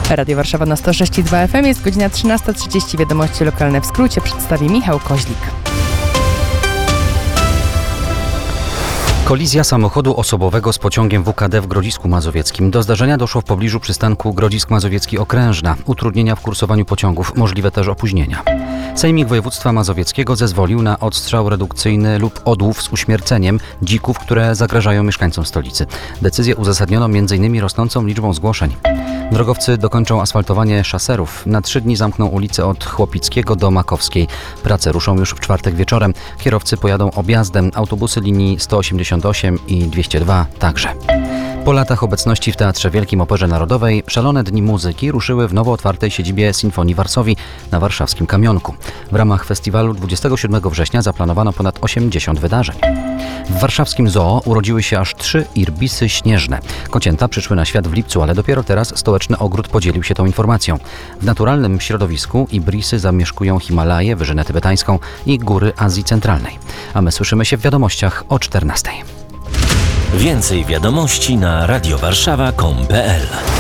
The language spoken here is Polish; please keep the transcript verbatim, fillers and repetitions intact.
Radio Warszawa na sto sześć i dwa F M, jest godzina trzynasta trzydzieści. Wiadomości lokalne w skrócie przedstawi Michał Koźlik. Kolizja samochodu osobowego z pociągiem W K D w Grodzisku Mazowieckim. Do zdarzenia doszło w pobliżu przystanku Grodzisk Mazowiecki Okrężna. Utrudnienia w kursowaniu pociągów, możliwe też opóźnienia. Sejmik Województwa Mazowieckiego zezwolił na odstrzał redukcyjny lub odłów z uśmierceniem dzików, które zagrażają mieszkańcom stolicy. Decyzję uzasadniono między innymi rosnącą liczbą zgłoszeń. Drogowcy dokończą asfaltowanie szaserów. Na trzy dni zamkną ulicę od Chłopickiego do Makowskiej. Prace ruszą już w czwartek wieczorem. Kierowcy pojadą objazdem. Autobusy linii sto osiemdziesiąt osiem i dwieście dwa także. Po latach obecności w Teatrze Wielkim Operze Narodowej szalone dni muzyki ruszyły w nowo otwartej siedzibie Sinfonii Varsovii na warszawskim Kamionku. W ramach festiwalu dwudziestego siódmego września zaplanowano ponad osiemdziesiąt wydarzeń. W warszawskim zoo urodziły się aż trzy irbisy śnieżne. Kocięta przyszły na świat w lipcu, ale dopiero teraz Stołeczny Ogród podzielił się tą informacją. W naturalnym środowisku ibrisy zamieszkują Himalaje, Wyżynę Tybetańską i góry Azji Centralnej. A my słyszymy się w wiadomościach o czternastej. Więcej wiadomości na radiowarszawa kropka com kropka pe el.